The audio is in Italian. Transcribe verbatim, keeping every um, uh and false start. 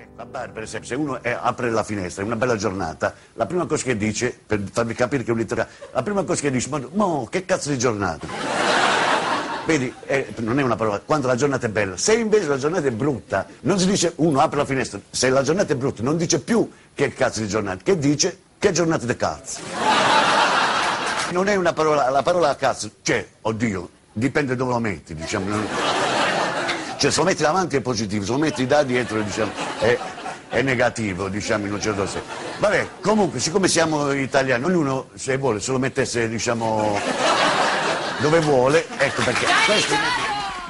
A bar, per esempio, se uno è, apre la finestra, è una bella giornata, la prima cosa che dice, per farvi capire che è un italiano, la prima cosa che dice, ma mo, che cazzo di giornata? Vedi, eh, non è una parola, quando la giornata è bella. Se invece la giornata è brutta, non si dice uno apre la finestra, se la giornata è brutta non dice più che cazzo di giornata, che dice che giornata di cazzo. Non è una parola, la parola cazzo, cioè, oddio, dipende dove lo metti, diciamo. Non... Cioè, se lo metti davanti è positivo, se lo metti da dietro, diciamo, è, è negativo, diciamo, in un certo senso. Vabbè, comunque, siccome siamo italiani, ognuno, se vuole, se lo mettesse, diciamo, dove vuole, ecco perché... Questo...